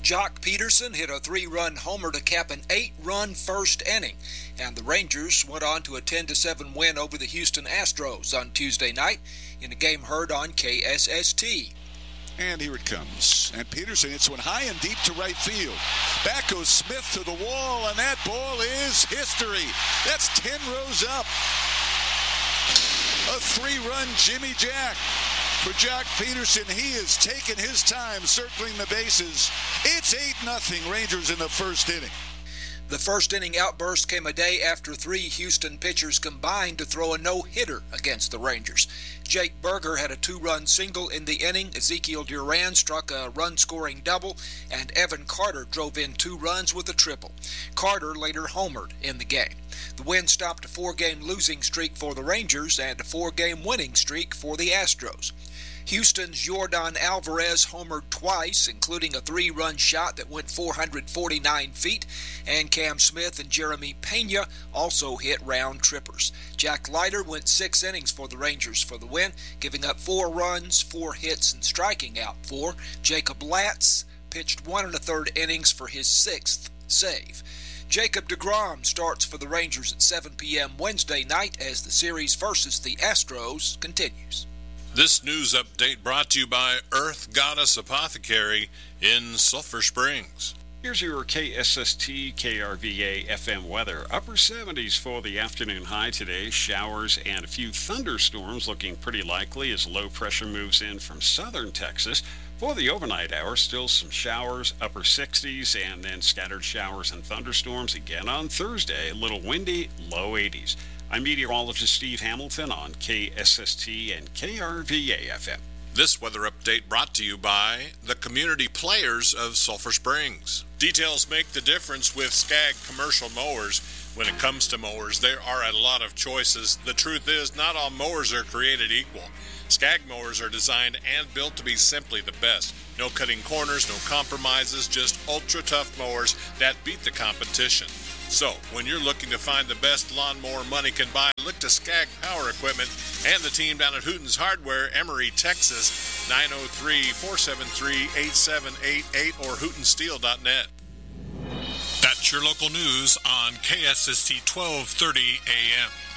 Jock Peterson hit a 3-run homer to cap an 8-run first inning, and the Rangers went on to a 10-7 win over the Houston Astros on Tuesday night in a game heard on KSST. And here it comes. And Peterson hits one high and deep to right field. Back goes Smith to the wall, and that ball is history. That's 10 rows up. A 3-run Jimmy Jack. For Jock Peterson, he is taking his time circling the bases. It's 8-0 Rangers in the first inning. The first inning outburst came a day after 3 Houston pitchers combined to throw a no-hitter against the Rangers. Jake Burger had a 2-run single in the inning. Ezekiel Duran struck a run-scoring double, and Evan Carter drove in 2 runs with a triple. Carter later homered in the game. The win stopped a 4-game losing streak for the Rangers and a 4-game winning streak for the Astros. Houston's Yordan Alvarez homered twice, including a 3-run shot that went 449 feet, and Cam Smith and Jeremy Pena also hit round trippers. Jack Leiter went 6 innings for the Rangers for the win, giving up 4 runs, 4 hits, and striking out 4. Jacob Latz pitched 1 1/3 innings for his 6th save. Jacob deGrom starts for the Rangers at 7 p.m. Wednesday night as the series versus the Astros continues. This news update brought to you by Earth Goddess Apothecary in Sulphur Springs. Here's your KSST KRVA FM weather. Upper 70s for the afternoon high today. Showers and a few thunderstorms looking pretty likely as low pressure moves in from southern Texas. For the overnight hours, still some showers, upper 60s, and then scattered showers and thunderstorms again on Thursday. A little windy, low 80s. I'm meteorologist Steve Hamilton on KSST and KRVA FM. This weather update brought to you by the Community Players of Sulphur Springs. Details make the difference with Skag commercial mowers. When it comes to mowers, there are a lot of choices. The truth is, not all mowers are created equal. Skag mowers are designed and built to be simply the best. No cutting corners, no compromises, just ultra-tough mowers that beat the competition. So, when you're looking to find the best lawnmower money can buy, look to Skag Power Equipment and the team down at Hooten's Hardware, Emory, Texas, 903-473-8788 or hootensteel.net. That's your local news on KSST 1230 AM.